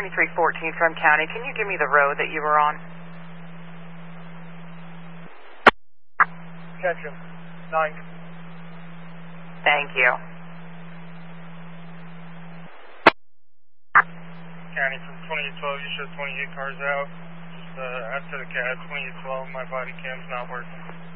2314 from County. Can you give me the road that you were on? Attention. 9. Thank you. County from 2812, you showed 28 cars out. Just after the CAD, 2812, my body cam's not working.